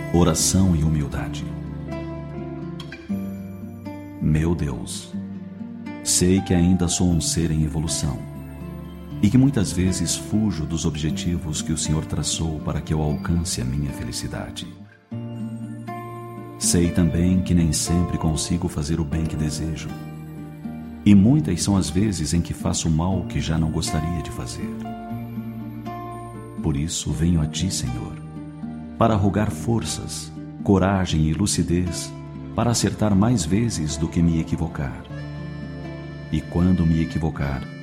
Oração e humildade. Meu Deus, sei que ainda sou um ser em evolução e que muitas vezes fujo dos objetivos que o Senhor traçou para que eu alcance a minha felicidade. Sei também que nem sempre consigo fazer o bem que desejo, e muitas são as vezes em que faço o mal que já não gostaria de fazer. Por isso venho a Ti, Senhor, para rogar forças, coragem e lucidez para acertar mais vezes do que me equivocar. E quando me equivocar,